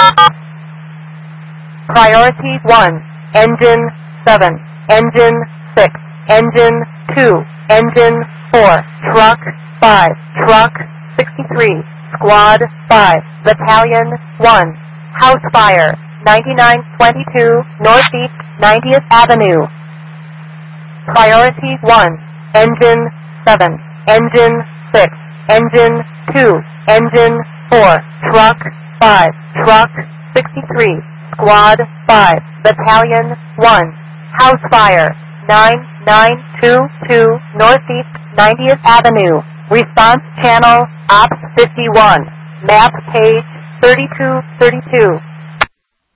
Priority 1, Engine 7, Engine 6, Engine 2, Engine 4, Truck 5, Truck 63, Squad 5, Battalion 1, House Fire, 9922 Northeast 90th Avenue. Priority 1, Engine 7, Engine 6, Engine 2, Engine 4, Truck 5, Truck 63, Squad 5, Battalion 1, House Fire, 9922 Northeast 90th Avenue. Response channel, Ops 51, map page 3232.